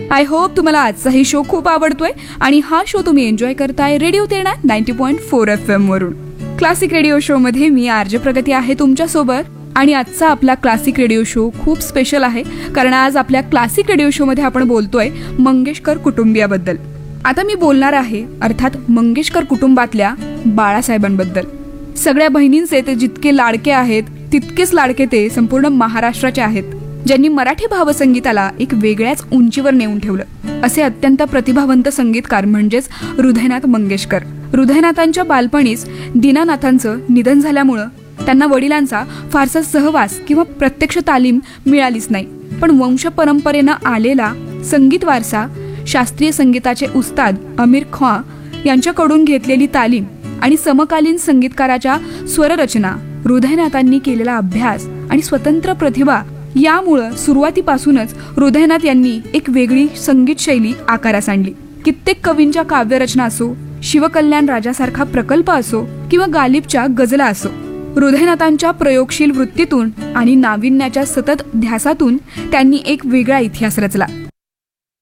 I hope तुम्हाला आजचाही show खूप आवडतोय आणि हा शो तुम्ही एन्जॉय करताय रेडिओ तेरणा 90.4 FM वरून. क्लासिक रेडिओ शो मध्ये मी आरजे प्रगती आहे तुमच्यासोबत. आणि आजचा आपला क्लासिक रेडिओ शो खूप स्पेशल आहे, कारण आज आपल्या क्लासिक रेडिओ शो मध्ये आपण बोलतोय मंगेशकर कुटुंबियाबद्दल. आता मी बोलणार आहे अर्थात मंगेशकर कुटुंबातल्या बाळासाहेबांबद्दल. सगळ्या बहिणींचे ते जितके लाडके आहेत तितकेच लाडके ते संपूर्ण महाराष्ट्राचे आहेत, ज्यांनी मराठी भावसंगीताला एक वेगळ्याच उंचीवर नेऊन ठेवलं. असे अत्यंत प्रतिभावंत संगीतकार म्हणजेच हृदयनाथ मंगेशकर. हृदयनाथांच्या बालपणीच दीनानाथांचं निधन झाल्यामुळं त्यांना वडिलांचा फारसा सहवास किंवा प्रत्यक्ष तालीम मिळालीच नाही. पण वंश परंपरेनं आलेला संगीत वारसा, शास्त्रीय संगीताचे उस्ताद आमिर खाँ यांच्याकडून घेतलेली तालीम आणि समकालीन संगीतकाराच्या स्वररचना, हृदयनाथांनी केलेला अभ्यास आणि स्वतंत्र प्रतिभा यामुळं सुरुवातीपासूनच हृदयनाथ यांनी एक वेगळी संगीत शैली आकारास आणली. कित्येक कवींच्या काव्यरचना असो, शिवकल्याण राजासारखा प्रकल्प असो किंवा गालिबच्या गझला असो, हृदयनाथांच्या प्रयोगशील वृत्तीतून आणि नाविन्याच्या सतत ध्यासातून त्यांनी एक वेगळा इतिहास रचला.